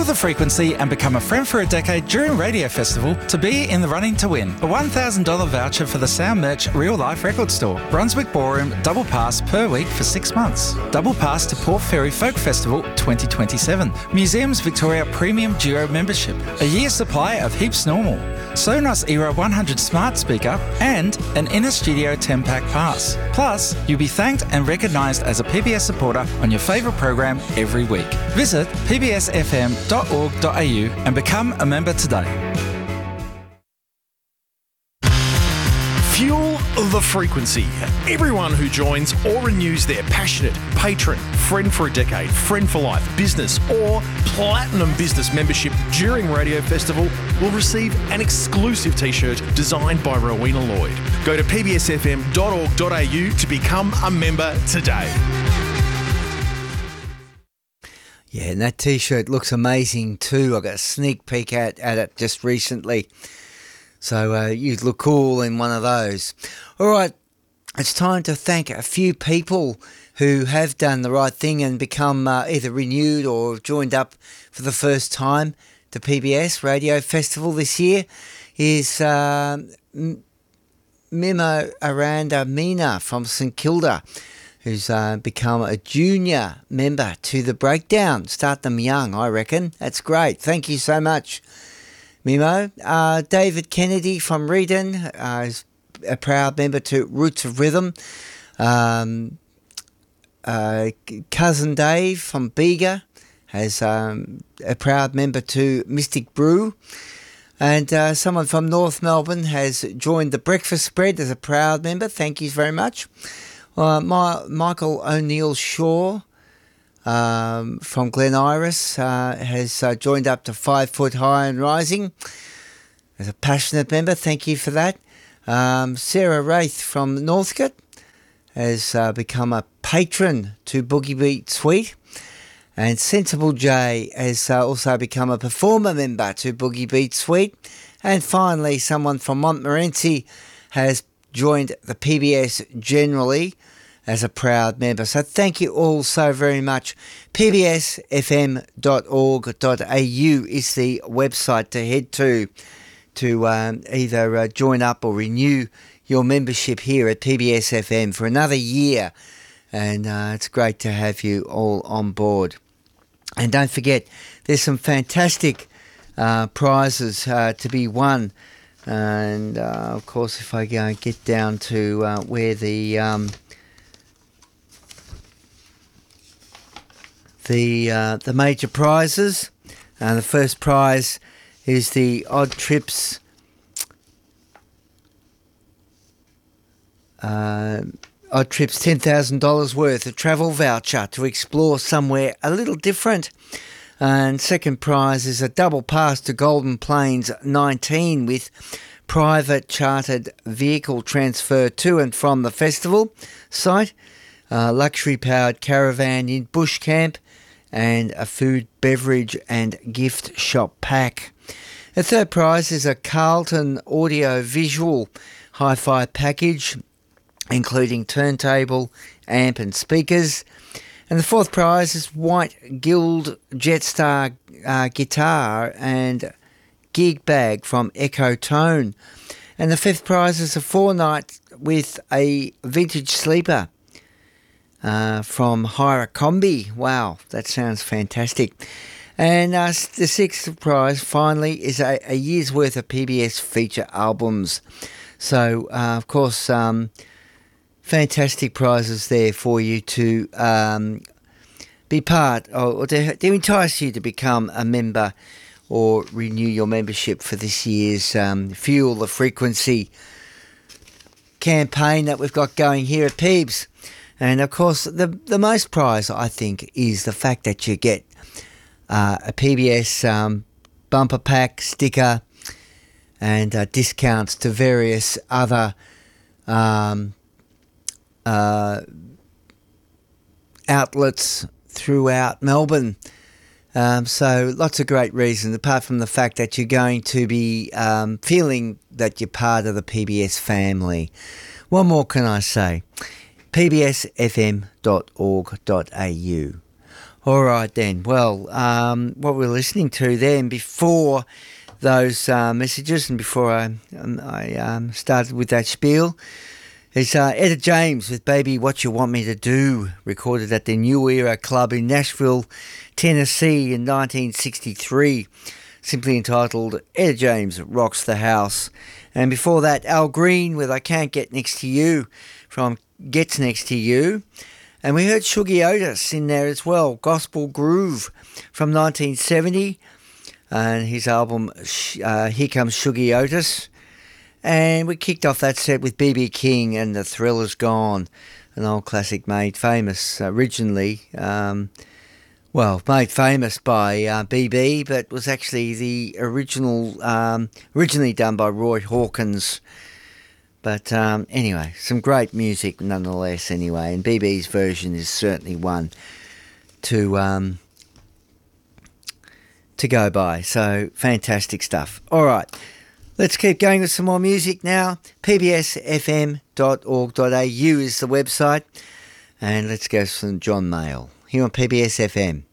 the frequency and become a friend for a decade during Radio Festival to be in the running to win a $1,000 voucher for the Sound Merch Real Life Record Store. Brunswick Ballroom double pass per week for 6 months. Double pass to Port Fairy Folk Festival 2027. Museums Victoria Premium Duo membership. A year supply of Heaps Normal. Sonos Era 100 smart speaker and an Inner Studio 10-pack pass. Plus, you'll be thanked and recognised as a PBS supporter on your favourite program every week. Visit pbsfm.org.au and become a member today. Fuel the frequency. Everyone who joins or renews their passionate patron, friend for a decade, friend for life, business or platinum business membership during Radio Festival will receive an exclusive t-shirt designed by Rowena Lloyd. Go to pbsfm.org.au to become a member today. Yeah, and that t-shirt looks amazing too. I got a sneak peek at it just recently. So you'd look cool in one of those. All right, it's time to thank a few people who have done the right thing and become either renewed or joined up for the first time to PBS Radio Festival this year. Is Mimo Aranda Mina from St Kilda, who's become a junior member to the Breakdown. Start them young, I reckon. That's great. Thank you so much, Mimo. David Kennedy from Reedon is a proud member to Roots of Rhythm. Cousin Dave from Bega has a proud member to Mystic Brew. And someone from North Melbourne has joined the Breakfast Spread as a proud member. Thank you very much. Michael O'Neill Shaw from Glen Iris has joined up to 5 Foot High and Rising as a passionate member. Thank you for that. Sarah Wraith from Northcote has become a patron to Boogie Beat Suite. And Sensible J has also become a performer member to Boogie Beat Suite. And finally, someone from Montmorency has joined the PBS generally as a proud member. So thank you all so very much. pbsfm.org.au is the website to head to either join up or renew your membership here at PBS FM for another year. And it's great to have you all on board. And don't forget, there's some fantastic prizes to be won. And, of course, if I get down to where the major prizes, the first prize is the Odd Trips $10,000 worth of travel voucher to explore somewhere a little different. And second prize is a double pass to Golden Plains 19 with private chartered vehicle transfer to and from the festival site, luxury powered caravan in bush camp, and a food, beverage and gift shop pack. The third prize is a Carlton audio visual hi-fi package, including turntable, amp and speakers. And the fourth prize is White Guild Jetstar guitar and gig bag from Echo Tone. And the fifth prize is a 4-night with a vintage sleeper from Hire a Combi. Wow, that sounds fantastic. And the sixth prize, finally, is a year's worth of PBS feature albums. So, of course, fantastic prizes there for you to be part or to entice you to become a member or renew your membership for this year's Fuel the Frequency campaign that we've got going here at Peebs. And of course, the most prize, I think, is the fact that you get a PBS bumper pack, sticker, and discounts to various other outlets throughout Melbourne. So lots of great reasons, apart from the fact that you're going to be feeling that you're part of the PBS family. What more can I say? pbsfm.org.au. All right then. Well, what we're listening to then before those messages and before I started with that spiel is Etta James with Baby What You Want Me to Do, recorded at the New Era Club in Nashville, Tennessee in 1963, simply entitled Etta James Rocks the House. And before that, Al Green with I Can't Get Next to You from Gets Next to You. And we heard Shuggie Otis in there as well, Gospel Groove from 1970, and his album Here Comes Shuggie Otis. And we kicked off that set with B.B. King and The Thrill Is Gone, an old classic made famous originally, made famous by B.B., but was actually the originally done by Roy Hawkins. But anyway, some great music nonetheless anyway, and BB's version is certainly one to go by. So fantastic stuff. All right, let's keep going with some more music now. pbsfm.org.au is the website, and let's go to some John Mayall here on PBS FM.